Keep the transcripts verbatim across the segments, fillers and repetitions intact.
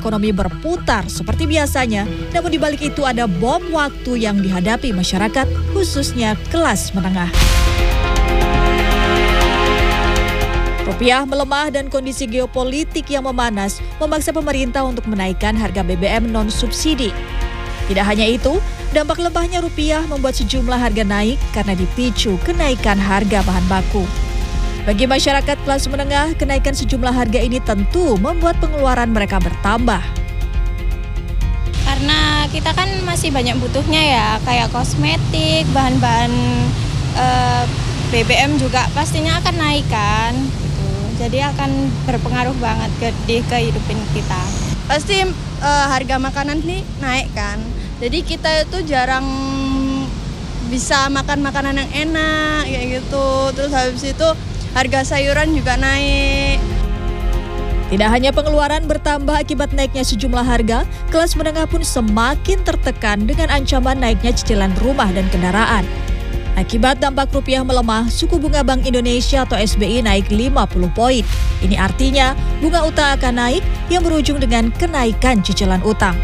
ekonomi berputar seperti biasanya, namun di balik itu ada bom waktu yang dihadapi masyarakat, khususnya kelas menengah. Rupiah melemah dan kondisi geopolitik yang memanas memaksa pemerintah untuk menaikkan harga B B M non-subsidi. Tidak hanya itu, dampak lemahnya rupiah membuat sejumlah harga naik karena dipicu kenaikan harga bahan baku. Bagi masyarakat kelas menengah, kenaikan sejumlah harga ini tentu membuat pengeluaran mereka bertambah. Karena kita kan masih banyak butuhnya ya, kayak kosmetik, bahan-bahan eh, B B M juga pastinya akan naik kan. Gitu. Jadi akan berpengaruh banget ke di kehidupan kita. Pasti eh, harga makanan nih naik kan. Jadi kita itu jarang bisa makan makanan yang enak kayak gitu. Terus habis itu harga sayuran juga naik. Tidak hanya pengeluaran bertambah akibat naiknya sejumlah harga, kelas menengah pun semakin tertekan dengan ancaman naiknya cicilan rumah dan kendaraan. Akibat dampak rupiah melemah, suku bunga Bank Indonesia atau S B I naik lima puluh poin. Ini artinya bunga utang akan naik yang berujung dengan kenaikan cicilan utang.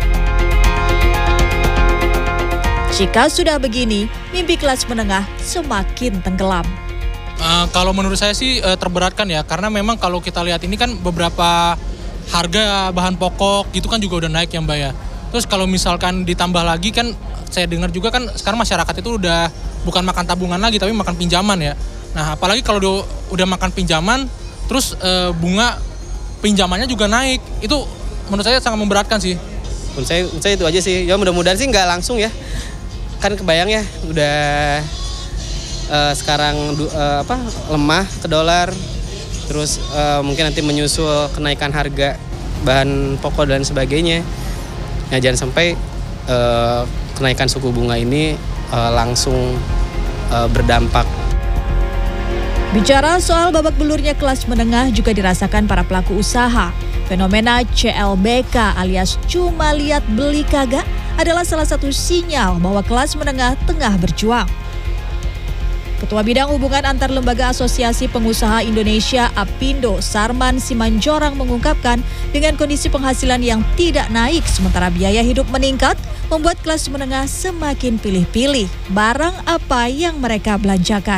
Jika sudah begini, mimpi kelas menengah semakin tenggelam. Uh, kalau menurut saya sih uh, terberatkan ya, karena memang kalau kita lihat ini kan beberapa harga bahan pokok gitu kan juga udah naik ya Mbak ya. Terus kalau misalkan ditambah lagi kan saya dengar juga kan sekarang masyarakat itu udah bukan makan tabungan lagi tapi makan pinjaman ya. Nah apalagi kalau udah, udah makan pinjaman terus uh, bunga pinjamannya juga naik, itu menurut saya sangat memberatkan sih. Menurut saya, menurut saya itu aja sih, ya mudah-mudahan sih nggak langsung ya. Kan kebayang ya udah Uh, sekarang uh, apa lemah ke dolar, terus uh, mungkin nanti menyusul kenaikan harga bahan pokok dan sebagainya. Nah, jangan sampai uh, kenaikan suku bunga ini uh, langsung uh, berdampak. Bicara soal babak belurnya kelas menengah juga dirasakan para pelaku usaha. Fenomena C L B K alias cuma lihat beli kagak adalah salah satu sinyal bahwa kelas menengah tengah berjuang. Ketua Bidang Hubungan Antar Lembaga Asosiasi Pengusaha Indonesia Apindo, Sarman Simanjorang mengungkapkan dengan kondisi penghasilan yang tidak naik sementara biaya hidup meningkat, membuat kelas menengah semakin pilih-pilih barang apa yang mereka belanjakan.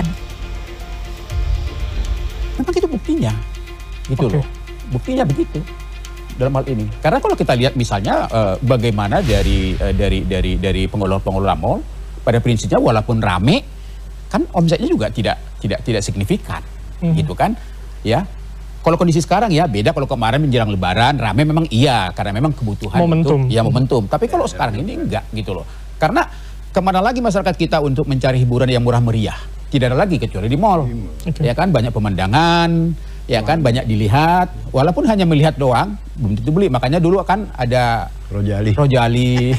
Memang itu buktinya, gitu okay. loh. Buktinya begitu dalam hal ini. Karena kalau kita lihat misalnya uh, bagaimana dari uh, dari dari dari pengelola-pengelola mal, pada prinsipnya walaupun rame, kan omsetnya juga tidak tidak tidak signifikan, hmm. gitu kan, ya. Kalau kondisi sekarang ya beda. Kalau kemarin menjelang Lebaran rame memang iya, karena memang kebutuhan momentum. Itu, ya momentum. Tapi kalau sekarang ini enggak gitu loh, karena kemana lagi masyarakat kita untuk mencari hiburan yang murah meriah? Tidak ada lagi kecuali di mall, okay. ya kan, banyak pemandangan, ya kan, banyak dilihat. Walaupun hanya melihat doang, belum tentu beli. Makanya dulu kan ada Rojali. Rojali.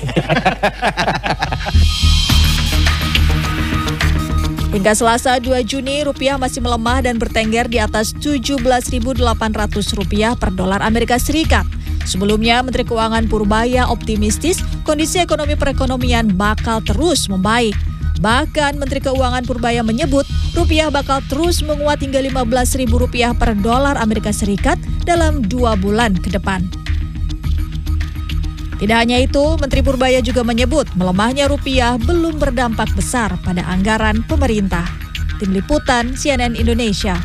Hingga Selasa dua Juni, rupiah masih melemah dan bertengger di atas tujuh belas ribu delapan ratus rupiah per dolar Amerika Serikat. Sebelumnya, Menteri Keuangan Purbaya optimistis kondisi ekonomi perekonomian bakal terus membaik. Bahkan Menteri Keuangan Purbaya menyebut rupiah bakal terus menguat hingga lima belas ribu rupiah per dolar Amerika Serikat dalam dua bulan ke depan. Tidak hanya itu, Menteri Purbaya juga menyebut melemahnya rupiah belum berdampak besar pada anggaran pemerintah. Tim Liputan C N N Indonesia.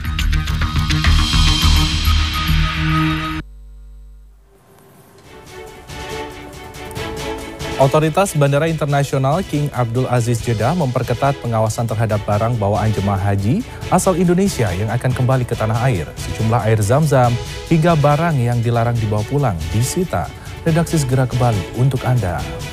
Otoritas Bandara Internasional King Abdul Aziz Jeddah memperketat pengawasan terhadap barang bawaan jemaah haji asal Indonesia yang akan kembali ke tanah air. Sejumlah air zam-zam hingga barang yang dilarang dibawa pulang disita. Redaksi segera kembali untuk Anda.